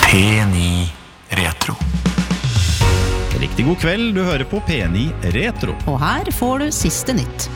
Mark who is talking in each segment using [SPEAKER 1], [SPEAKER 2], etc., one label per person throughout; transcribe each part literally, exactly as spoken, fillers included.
[SPEAKER 1] P ni Retro.
[SPEAKER 2] Riktig god kveld, du hører på P ni Retro.
[SPEAKER 3] Og her får du siste nytt.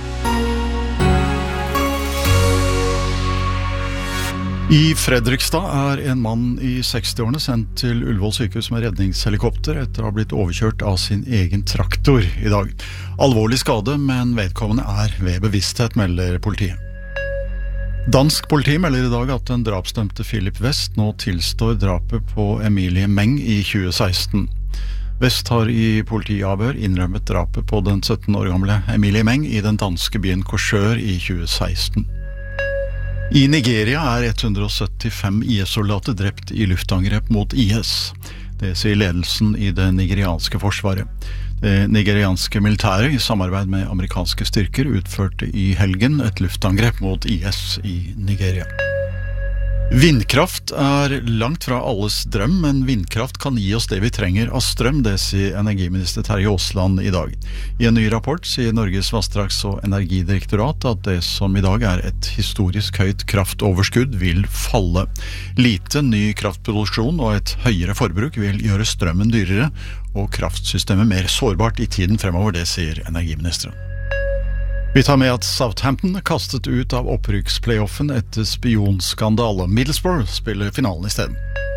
[SPEAKER 4] I Fredrikstad er en mann i sekstiårene sendt til Ullevål sykehus med redningshelikopter etter å ha blitt overkjørt av sin egen traktor i dag. Alvorlig skade, men vedkommende er ved bevissthet, melder politiet. Dansk politi melder i dag at den drapsdømte Philip West nå tilstår drapet på Emilie Meng i tjue seksten. West har i politiavhør innrømmet drapet på den sytten år gamle Emilie Meng i den danske byen Korsør i tjue seksten. I Nigeria er ett hundre syttifem I S-soldater drept i luftangrep mot I S. Det sier ledelsen i det nigerianske forsvaret. Det nigerianske militæret i samarbeid med amerikanske styrker utførte i helgen et luftangrep mot I S i Nigeria. Vindkraft er langt fra alles drøm, men vindkraft kan gi oss det vi trenger av strøm, det sier energiminister Terje Aasland i dag. I en ny rapport sier Norges vassdrags- og energidirektorat at det som i dag er et historisk høyt kraftoverskudd vil falle. Lite ny kraftproduksjon og et høyere forbruk vil gjøre strømmen dyrere og kraftsystemet mer sårbart i tiden fremover, det sier energiministeren. Vi tar med at Southampton er kastet ut av opprykksplayoffen etter spionskandale. Middlesbrough spiller finalen i stedet.